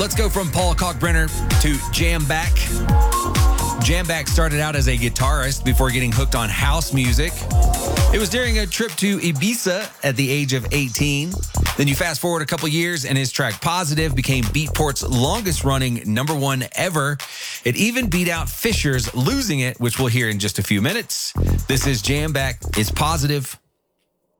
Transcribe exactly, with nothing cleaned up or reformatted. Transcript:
Let's go from Paul Kalkbrenner to Jam Back. Jam Back started out as a guitarist before getting hooked on house music. It was during a trip to Ibiza at the age of eighteen. Then you fast forward a couple years and his track Positive became Beatport's longest running number one ever. It even beat out Fisher's Losing It, which we'll hear in just a few minutes. This is Jam Back. It's Positive